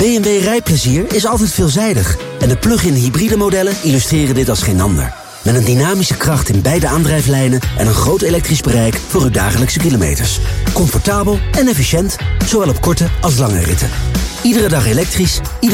BMW rijplezier is altijd veelzijdig. En de plug-in hybride modellen illustreren dit als geen ander. Met een dynamische kracht in beide aandrijflijnen en een groot elektrisch bereik voor uw dagelijkse kilometers. Comfortabel en efficiënt, zowel op korte als lange ritten. Iedere dag elektrisch,